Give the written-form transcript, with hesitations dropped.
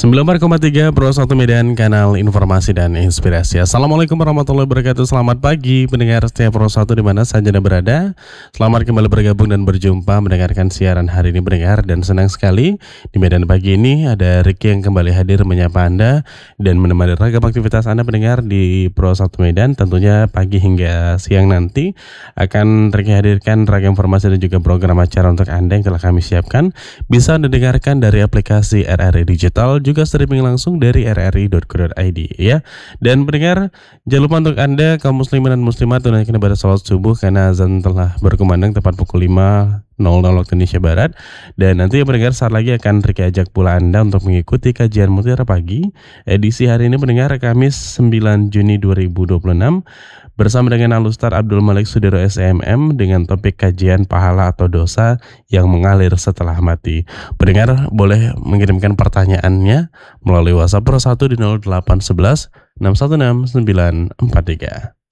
94,3 Pro 1 Medan, kanal informasi dan inspirasi. Assalamualaikum warahmatullahi wabarakatuh. Selamat pagi pendengar setia Pro 1 di mana saja Anda berada. Selamat kembali bergabung dan berjumpa mendengarkan siaran hari ini pendengar, dan senang sekali di Medan pagi ini ada Ricky yang kembali hadir menyapa Anda dan menemani ragam aktivitas Anda pendengar di Pro 1 Medan. Tentunya pagi hingga siang nanti akan Ricky hadirkan ragam informasi dan juga program acara untuk Anda yang telah kami siapkan. Bisa Anda dengarkan dari aplikasi RRI Digital, juga streaming langsung dari rri.co.id ya. Dan pendengar, jangan lupa untuk Anda kaum muslimin dan muslimat tunaikan ibadah salat subuh karena azan telah berkumandang tepat pukul 5.00 waktu Indonesia Barat. Dan nanti pendengar saat lagi akan Ricky ajak pula Anda untuk mengikuti kajian Mutiara Pagi edisi hari ini pendengar Kamis 9 Juni 2026 bersama dengan Al-Ustaz Abdul Malik Sudiro SMM dengan topik kajian pahala atau dosa yang mengalir setelah mati. Pendengar boleh mengirimkan pertanyaannya melalui WhatsApp Pro 1 di 0811 616 943.